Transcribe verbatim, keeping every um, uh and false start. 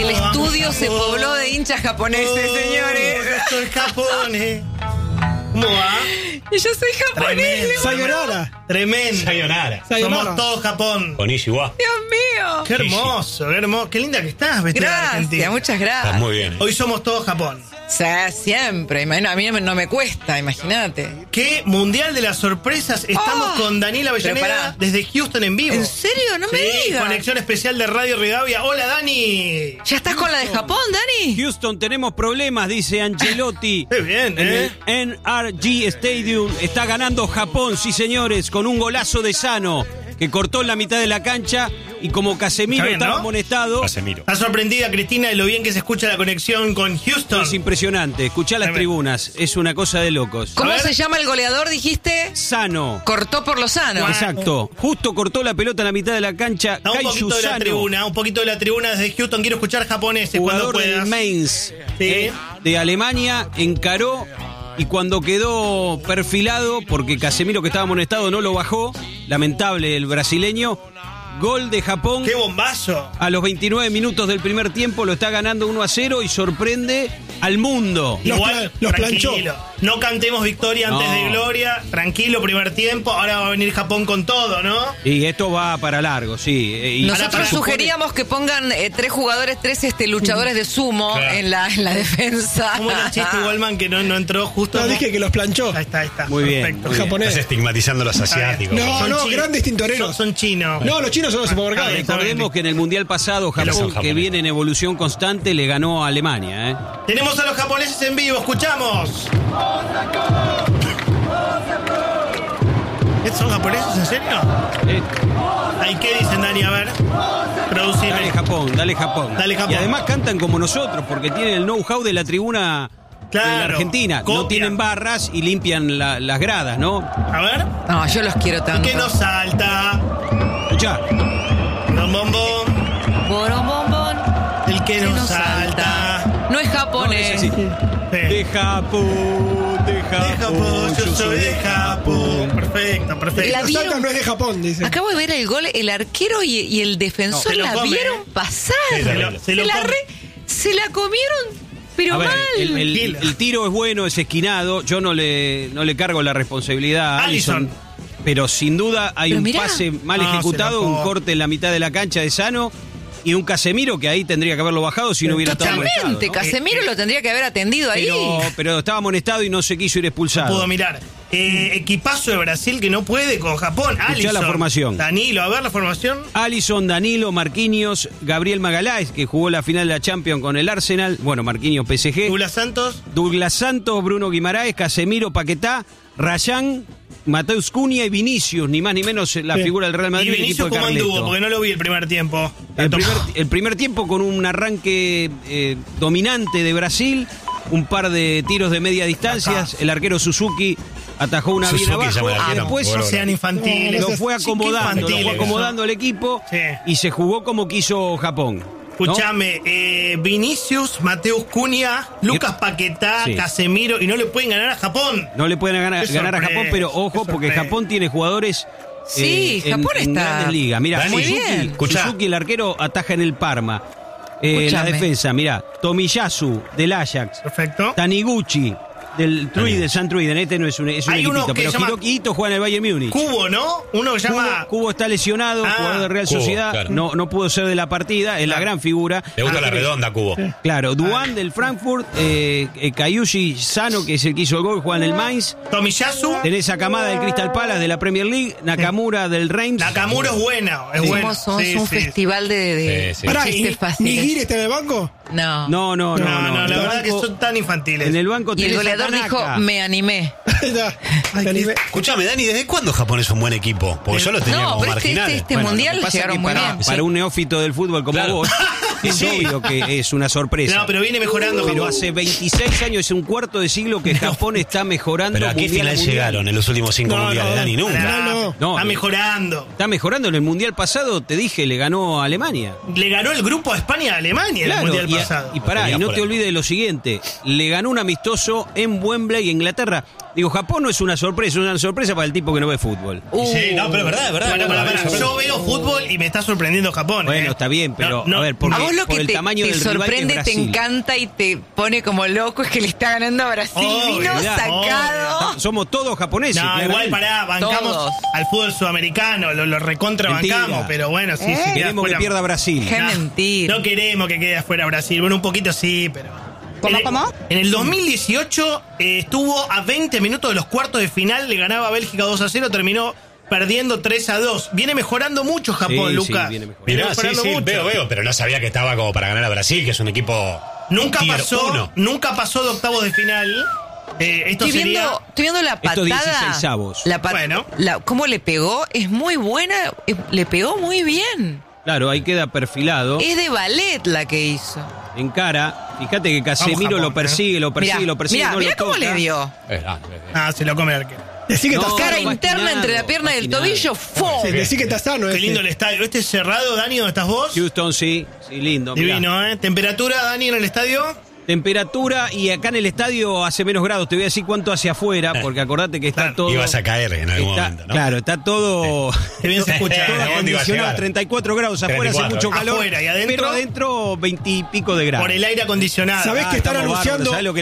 Y el estudio se pobló de hinchas japoneses, Oh, señores. Esto es Japón, ¿eh? ¿Cómo va? Y yo soy japonés. Tremendo. Sayonara. Tremendo. Sayonara. Sayonara. Somos todos Japón. Konnichiwa. Dios mío. Qué hermoso, qué hermoso. Qué linda que estás, vestida de Gracias, Argentina. muchas gracias. Estás muy bien. ¿eh? Hoy somos todos Japón. O sea, siempre. Imagina, a mí no me cuesta, imagínate. ¿Qué mundial de las sorpresas? Estamos Oh, con Daniela pero Avellaneda pará. desde Houston en vivo. ¿En serio? No me Sí, digas. conexión especial de Radio Rivadavia. Hola, Dani. ¿Ya estás con la de Japón, Dani? Houston, tenemos problemas, dice Ancelotti. Qué bien, En ¿eh? el N R G Stadium está ganando Japón, sí señores, con un golazo de Sano, que cortó en la mitad de la cancha y como Casemiro Está bien, estaba ¿no? amonestado. Casemiro. Está sorprendida Cristina de lo bien que se escucha la conexión con Houston. Es impresionante, escuchá las Tremendo. tribunas, es una cosa de locos. ¿Cómo A ver. se llama el goleador, dijiste? Sano. Cortó por lo sano. Exacto, justo cortó la pelota en la mitad de la cancha. Da un Kaiju poquito de la Sano, tribuna, un poquito de la tribuna desde Houston. Quiero escuchar japonés cuando jugador puedas. del Mainz, Sí. eh, de Alemania, encaró y cuando quedó perfilado, porque Casemiro que estaba amonestado no lo bajó, lamentable el brasileño, gol de Japón. ¡Qué bombazo! A los veintinueve minutos del primer tiempo lo está ganando uno a cero y sorprende al mundo. Los Igual, pla- los tranquilo. planchó. No cantemos victoria antes No. de gloria. Tranquilo, primer tiempo. Ahora va a venir Japón con todo, ¿no? Y esto va para largo, sí. Eh, Y Nosotros para- sugeríamos que pongan eh, tres jugadores, tres este, luchadores de sumo Claro. en, la, en la defensa. ¿Cómo era el chiste Wallman que no, no entró justo? No, dije que los planchó. Ahí está, ahí está. Muy bien, Perfecto. muy bien. Japonés. Estás estigmatizando a los asiáticos. No, Son no, chi- grandes tintoreros. Son, son chinos. No, los chinos son los supermercados. Ah, Recordemos que en el Mundial pasado Pero son Japón, que japoneses. viene en evolución constante, le ganó a Alemania. ¿eh? Tenemos a los japoneses en vivo, escuchamos. ¿Estos son japoneses, en serio? Eh, ¿Ahí qué dicen, Dani? A ver. Producime. Dale Japón, dale Japón. Dale Japón. Y además cantan como nosotros, porque tienen el know-how de la tribuna de la Claro, Argentina. No copia. tienen barras y limpian la- las gradas, ¿no? A ver. No, yo los quiero ¿Y tanto. qué nos salta? Escuchá. Bom, bom, bom. Borom, bom, bom. El que Se nos nos salta. No es No, japonés. es así. De Sí. Japón, de De Japón, Japón, yo soy de Japón. Perfecto, perfecto. La Los vieron- Salta no es de Japón, dice. Acabo de ver el gol, el arquero y, y el defensor No, se lo la come, vieron ¿eh? pasar. Sí, se lo- se, se lo la come. re- se la comieron, pero A ver, mal. el, el- Tranquila. el tiro es bueno, es esquinado. Yo no le, no le cargo la responsabilidad a Alisson. Alisson. Pero sin duda hay Pero un mirá. pase mal No, ejecutado, se lo un come. corte en la mitad de la cancha de Sano y un Casemiro que ahí tendría que haberlo bajado si no hubiera estado Totalmente, amonestado, ¿no? Casemiro lo tendría que haber atendido ahí. Pero, pero estaba amonestado y no se quiso ir expulsado. Pudo mirar. Eh, equipazo de Brasil que no puede con Japón. Alisson. la formación. Danilo, a ver la formación. Alisson, Danilo, Marquinhos, Gabriel Magaláes, que jugó la final de la Champions con el Arsenal. Bueno, Marquinhos P S G. Douglas Santos. Douglas Santos, Bruno Guimaraes, Casemiro, Paquetá, Rayán, Mateus Cunha y Vinicius, ni más ni menos la Sí. figura del Real Madrid Y y el equipo Vinicius de como anduvo, Carleto. porque no lo vi el primer tiempo. El primer, el primer tiempo con un arranque eh, dominante de Brasil, un par de tiros de media distancia, el arquero Suzuki atajó una Suzuki bien abajo llama al y arquero, después bueno, No sean infantiles. lo fue Sí, qué acomodando, lo fue infantiles acomodando que el equipo Sí. y se jugó como quiso Japón. son. ¿no? Escuchame, eh, Vinicius, Mateus Cunha, Lucas Paquetá, Sí. Casemiro, y no le pueden ganar a Japón. No le pueden ganar, Qué ganar a sorpresa, Japón, pero qué ojo, porque sorpresa. Japón tiene jugadores Sí, eh, en- Japón en, está grandes ligas. Mira, muy Suzuki, bien. Escuchá. Suzuki, el arquero, ataja en el Parma. Eh, la Escuchame. defensa, mira, Tomiyasu del Ajax, Perfecto. Taniguchi del Truiden, San Truiden, este no es un, es un Hay uno equipito, que pero llama- Hiroki Ito juega en el Bayern Múnich. Cubo, ¿no? Uno que Cubo, llama. Cubo está lesionado, Ah, jugador de Real Cubo, Sociedad, claro. no, no pudo ser de la partida, es la Claro. gran figura. Le gusta Ah, la tenés- redonda, Cubo. Claro, Duan del Frankfurt, eh, eh, Kayushi Sano, que es el que hizo el gol, juega en el Mainz. Tomiyasu. Tenés a Kamada del Crystal Palace de la Premier League, Nakamura del Reims. Nakamura es bueno, es bueno. Somos, somos Sí, un sí. festival de, de Sí, sí. Pará, chistes ¿y fáciles. Nigiri está en el banco? No. No, no, no, No, no. no, En la el verdad que banco- son tan infantiles. En el banco Y el tenés a goleador Tanaka. dijo, me animé. Está. Anime. Escuchame, Dani, ¿desde cuándo Japón es un buen equipo? Porque yo lo tenía No, como pero este, este, marginales. este Bueno, mundial lo que pasa llegaron es que muy para, bien. para un neófito del fútbol como Claro. vos, es Sí. obvio que es una sorpresa. No, pero viene mejorando. Pero Japón. hace veintiséis años, es un cuarto de siglo que Japón está mejorando. Pero ¿a qué mundial final mundial. llegaron en los últimos cinco No, mundiales, no, Dani? Nunca. pará. No, no. Está mejorando. Está mejorando. En el mundial pasado, te dije, le ganó a Alemania. Le ganó el grupo a España a Alemania en Claro, el mundial y, pasado. y pará, Tenía y no por te ahí. olvides de lo siguiente: le ganó un amistoso en Wembley, Inglaterra. Digo, Japón no es una sorpresa, es una sorpresa para el tipo que no ve fútbol. Uh. Sí, no, pero es verdad, es verdad. Bueno, es verdad, para, para, es verdad. yo veo fútbol y me está sorprendiendo Japón. Bueno, ¿eh? está bien, pero No, no. a ver, porque A vos lo por que el te, tamaño te del rival que es sorprende, te Brasil. encanta y te pone como loco es que le está ganando a Brasil. Obvio, Vino obvio. sacado. Somos todos japoneses. No, claramente. igual pará, bancamos Todos. al fútbol sudamericano, lo, lo recontra Mentira. bancamos, pero bueno, sí, ¿Eh? sí. queda Queremos que fuera. pierda Brasil. Qué No, mentira. No queremos que quede afuera Brasil. Bueno, un poquito sí, pero. ¿Cómo, en el, cómo? En el dos mil dieciocho eh, estuvo a veinte minutos de los cuartos de final, le ganaba a Bélgica dos a cero, terminó perdiendo tres a dos. Viene mejorando mucho Japón, Sí, Lucas. sí, viene mejorando. Viene Mirá, sí, mejorando sí, mucho. veo, veo, pero no sabía que estaba como para ganar a Brasil, que es un equipo Nunca tier pasó, uno. nunca pasó de octavos de final. Eh, esto Estoy sería. viendo, estoy viendo la Estos patada. dieciseisavos. La pat- Bueno. la- ¿Cómo le pegó? Es muy buena. es- le pegó muy bien. Claro, ahí queda perfilado. Es de ballet la que hizo. En cara. Fíjate que Casemiro Vamos, Japón, lo persigue, lo persigue, Mirá, lo persigue. mirá, no mirá lo cómo toca. le dio. Eh, ah, eh, eh. Ah, se lo come el arquero. Decí que No, está Cara sano. interna patinado, entre la pierna y el patinado. tobillo. ¡Fum! Sí, decí que está sano. Qué este. lindo el estadio. ¿Este es cerrado, Dani? ¿Dónde estás vos? Houston, sí. Sí, lindo. mirá. Divino, ¿eh? ¿Temperatura, Dani, en el estadio? Temperatura y acá en el estadio hace menos grados. Te voy a decir cuánto hace afuera, porque acordate que está Claro. todo. Ibas a caer en algún está- momento, ¿no? Claro, está todo. Qué bien se escucha. todo ¿A dónde iba a acondicionado, llegar? treinta y cuatro grados afuera, treinta y hace cuatro. mucho calor. Afuera, ¿y adentro? Pero adentro veinte y pico de grados. Por el aire acondicionado. ¿Sabés Ah, que están estamos bárbaros, anunciando? ¿sabés lo que